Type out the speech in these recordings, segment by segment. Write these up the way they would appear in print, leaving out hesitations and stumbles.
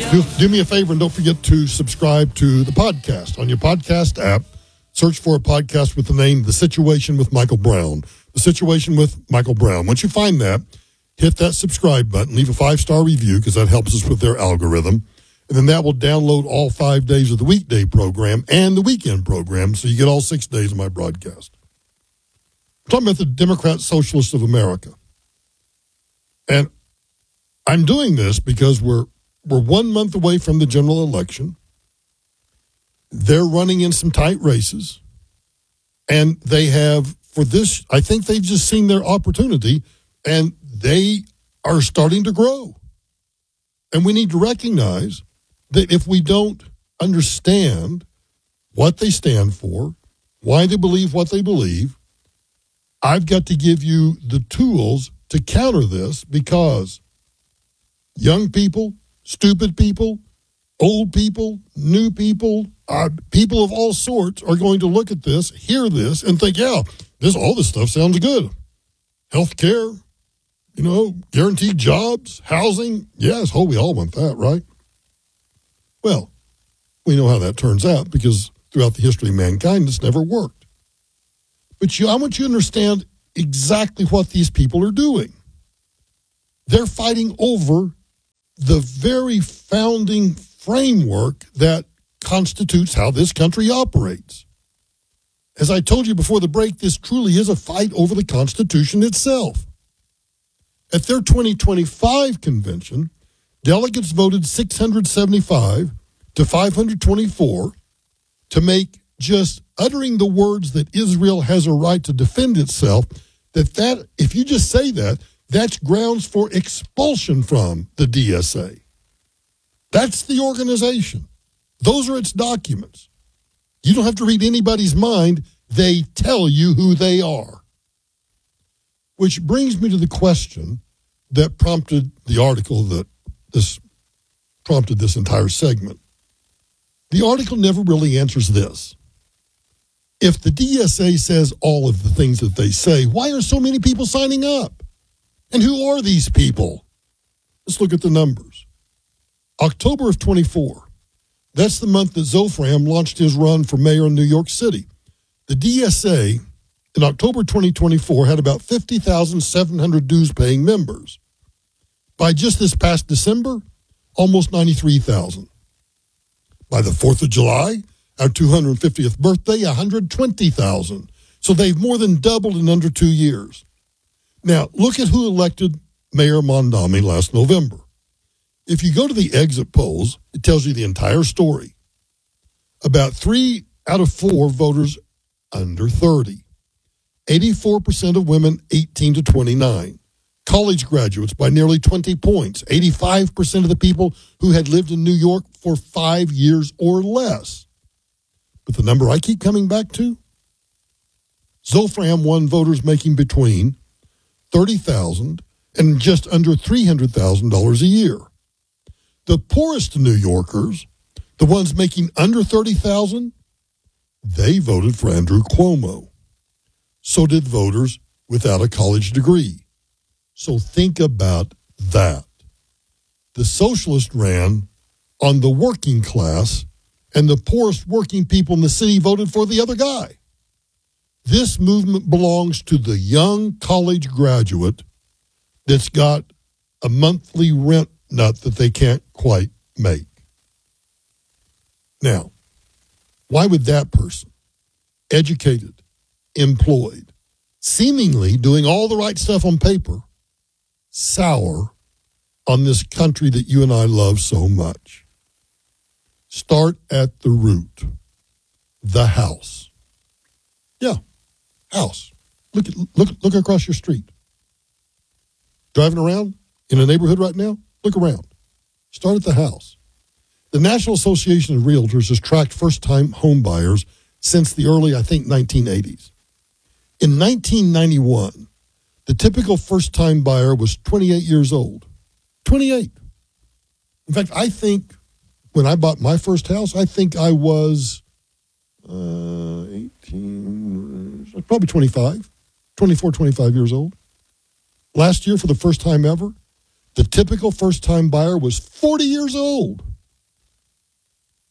Do me a favor and don't forget to subscribe to the podcast on your podcast app. Search for a podcast with the name The Situation with Michael Brown. The Situation with Michael Brown. Once you find that, hit that subscribe button. Leave a 5-star review because that helps us with their algorithm. And then that will download all 5 days of the weekday program and the weekend program, so you get all 6 days of my broadcast. I'm talking about the Democrat Socialists of America. And I'm doing this because we're 1 month away from the general election. They're running in some tight races. And they have, for this, I think they've just seen their opportunity, and they are starting to grow. And we need to recognize that if we don't understand what they stand for, why they believe what they believe, I've got to give you the tools to counter this, because young people, stupid people, old people, new people, people of all sorts are going to look at this, hear this, and think, yeah, all this stuff sounds good. Health care, guaranteed jobs, housing. Yes, we all want that, right? Well, we know how that turns out, because throughout the history of mankind, it's never worked. But I want you to understand exactly what these people are doing. They're fighting over the very founding framework that constitutes how this country operates. As I told you before the break, this truly is a fight over the Constitution itself. At their 2025 convention, delegates voted 675 to 524 to make just uttering the words that Israel has a right to defend itself, that if you just say that, that's grounds for expulsion from the DSA. That's the organization. Those are its documents. You don't have to read anybody's mind. They tell you who they are. Which brings me to the question that prompted the article that prompted this entire segment. The article never really answers this. If the DSA says all of the things that they say, why are so many people signing up? And who are these people? Let's look at the numbers. October of 24, that's the month that Zofran launched his run for mayor in New York City. The DSA in October 2024 had about 50,700 dues-paying members. By just this past December, almost 93,000. By the 4th of July, our 250th birthday, 120,000. So they've more than doubled in under 2 years. Now, look at who elected Mayor Mondami last November. If you go to the exit polls, it tells you the entire story. About 3 out of 4 voters under 30. 84% of women 18 to 29. College graduates by nearly 20 points. 85% of the people who had lived in New York for 5 years or less. But the number I keep coming back to, Zofran won voters making between $30,000 and just under $300,000 a year. The poorest New Yorkers, the ones making under $30,000, they voted for Andrew Cuomo. So did voters without a college degree. So think about that. The socialist ran on the working class, and the poorest working people in the city voted for the other guy. This movement belongs to the young college graduate that's got a monthly rent nut that they can't quite make. Now, why would that person, educated, employed, seemingly doing all the right stuff on paper, sour on this country that you and I love so much? Start at the root, the house. Yeah, house. Look across your street. Driving around in a neighborhood right now, look around. Start at the house. The National Association of Realtors has tracked first-time home buyers since the early, 1980s. In 1991, the typical first-time buyer was 28 years old. 28. In fact, I think when I bought my first house, I think I was 18, probably 25, 24, 25 years old. Last year, for the first time ever, the typical first-time buyer was 40 years old.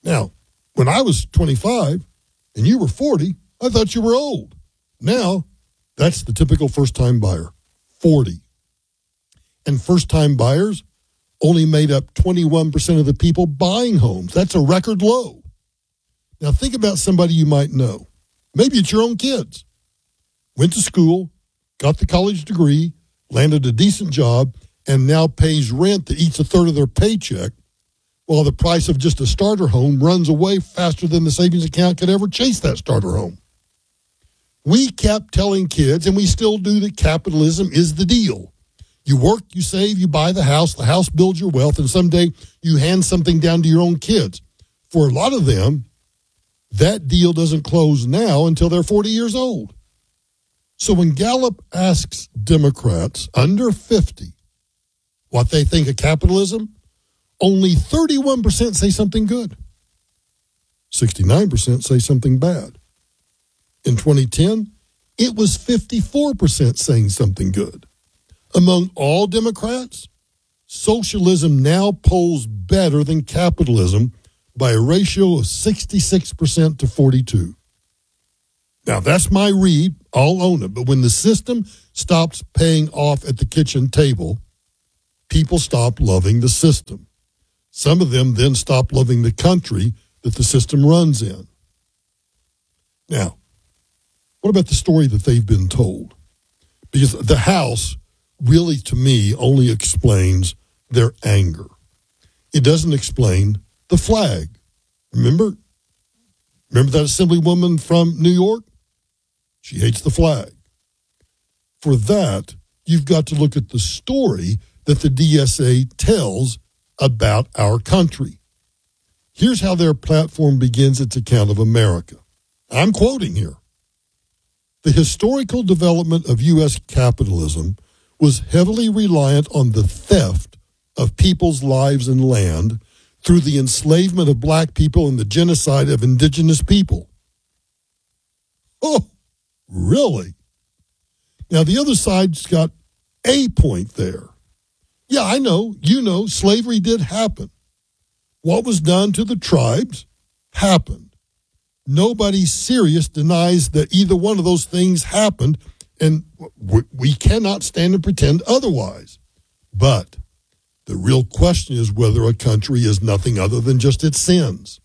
Now, when I was 25 and you were 40, I thought you were old. Now, that's the typical first-time buyer, 40. And first-time buyers only made up 21% of the people buying homes. That's a record low. Now, think about somebody you might know. Maybe it's your own kids. Went to school, got the college degree, landed a decent job, and now pays rent that eats a third of their paycheck, while the price of just a starter home runs away faster than the savings account could ever chase that starter home. We kept telling kids, and we still do, that capitalism is the deal. You work, you save, you buy the house builds your wealth, and someday you hand something down to your own kids. For a lot of them, that deal doesn't close now until they're 40 years old. So when Gallup asks Democrats under 50 what they think of capitalism, only 31% say something good. 69% say something bad. In 2010, it was 54% saying something good. Among all Democrats, socialism now polls better than capitalism by a ratio of 66% to 42. Now, that's my read. I'll own it. But when the system stops paying off at the kitchen table, people stop loving the system. Some of them then stop loving the country that the system runs in. Now, what about the story that they've been told? Because the House really, to me, only explains their anger. It doesn't explain the flag. Remember that Assemblywoman from New York? She hates the flag. For that, you've got to look at the story that the DSA tells about our country. Here's how their platform begins its account of America. I'm quoting here. The historical development of U.S. capitalism was heavily reliant on the theft of people's lives and land through the enslavement of black people and the genocide of indigenous people. Oh, really? Now, the other side's got a point there. Yeah, I know, slavery did happen. What was done to the tribes happened. Nobody serious denies that either one of those things happened, and we cannot stand and pretend otherwise. But the real question is whether a country is nothing other than just its sins.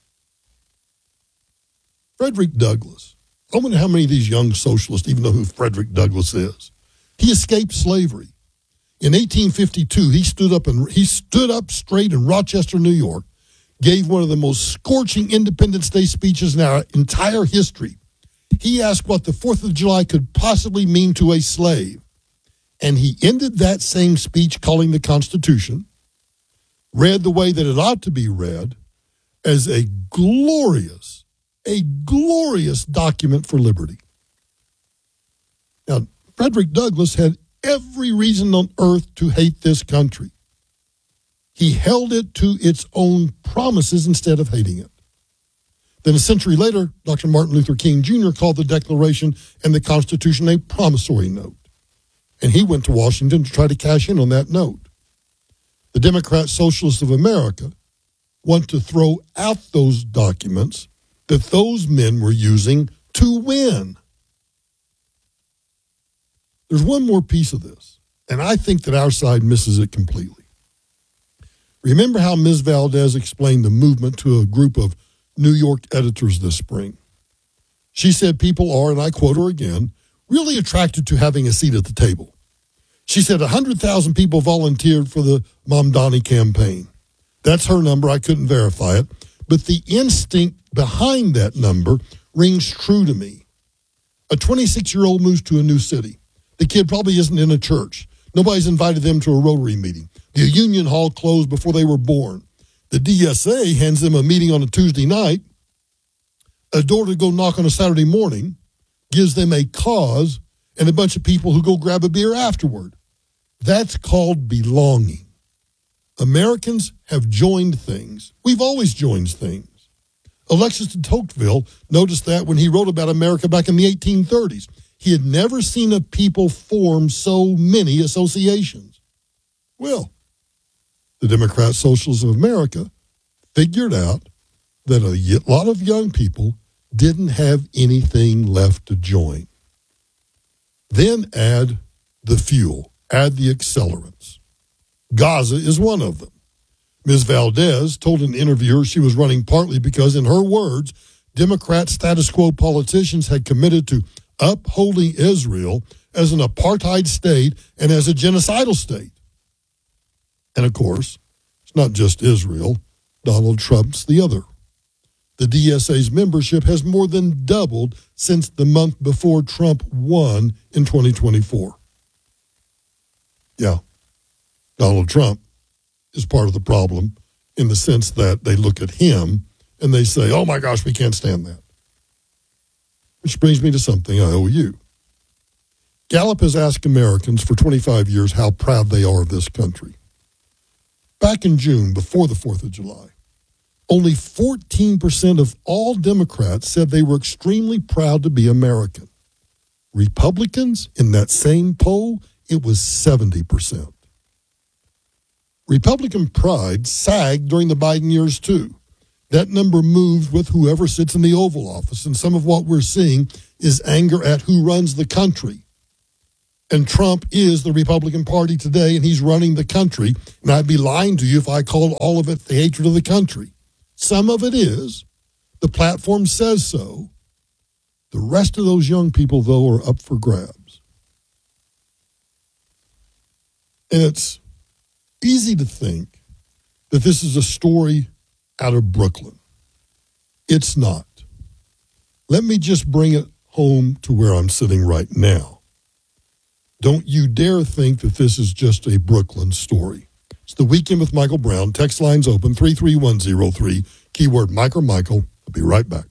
Frederick Douglass. I wonder how many of these young socialists even know who Frederick Douglass is. He escaped slavery. In 1852, he stood up straight in Rochester, New York, gave one of the most scorching Independence Day speeches in our entire history. He asked what the 4th of July could possibly mean to a slave. And he ended that same speech calling the Constitution, read the way that it ought to be read, as a glorious document for liberty. Now, Frederick Douglass had every reason on earth to hate this country. He held it to its own promises instead of hating it. Then a century later, Dr. Martin Luther King Jr. called the Declaration and the Constitution a promissory note. And he went to Washington to try to cash in on that note. The Democrat Socialists of America want to throw out those documents that those men were using to win. There's one more piece of this, and I think that our side misses it completely. Remember how Ms. Valdez explained the movement to a group of New York editors this spring? She said people are, and I quote her again, really attracted to having a seat at the table. She said 100,000 people volunteered for the Mamdani campaign. That's her number. I couldn't verify it. But the instinct behind that number rings true to me. A 26-year-old moves to a new city. The kid probably isn't in a church. Nobody's invited them to a Rotary meeting. The Union Hall closed before they were born. The DSA hands them a meeting on a Tuesday night, a door to go knock on a Saturday morning, gives them a cause, and a bunch of people who go grab a beer afterward. That's called belonging. Americans have joined things. We've always joined things. Alexis de Tocqueville noticed that when he wrote about America back in the 1830s. He had never seen a people form so many associations. Well, the Democrat Socialists of America figured out that a lot of young people didn't have anything left to join. Then add the fuel, add the accelerants. Gaza is one of them. Ms. Valdez told an interviewer she was running partly because, in her words, Democrat status quo politicians had committed to upholding Israel as an apartheid state and as a genocidal state. And of course, it's not just Israel. Donald Trump's the other. The DSA's membership has more than doubled since the month before Trump won in 2024. Yeah, Donald Trump is part of the problem in the sense that they look at him and they say, oh my gosh, we can't stand that. Which brings me to something I owe you. Gallup has asked Americans for 25 years how proud they are of this country. Back in June, before the 4th of July, only 14% of all Democrats said they were extremely proud to be American. Republicans, in that same poll, it was 70%. Republican pride sagged during the Biden years, too. That number moved with whoever sits in the Oval Office, and some of what we're seeing is anger at who runs the country. And Trump is the Republican Party today, and he's running the country, and I'd be lying to you if I called all of it the hatred of the country. Some of it is. The platform says so. The rest of those young people, though, are up for grabs. And it's easy to think that this is a story out of Brooklyn. It's not. Let me just bring it home to where I'm sitting right now. Don't you dare think that this is just a Brooklyn story. It's the Weekend with Michael Brown. Text lines open 33103, keyword Mike or Michael. I'll be right back.